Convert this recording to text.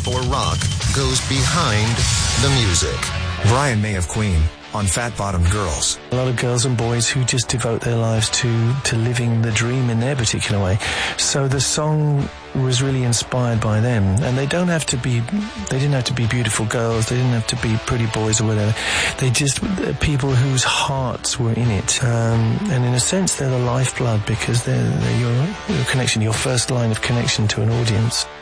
or rock goes behind the music. Brian May of Queen on Fat Bottomed Girls. A lot of girls and boys who just devote their lives to living the dream in their particular way. So the song was really inspired by them, and they didn't have to be beautiful girls, they didn't have to be pretty boys or whatever. They just people whose hearts were in it, and in a sense they're the lifeblood, because they're your connection, your first line of connection to an audience.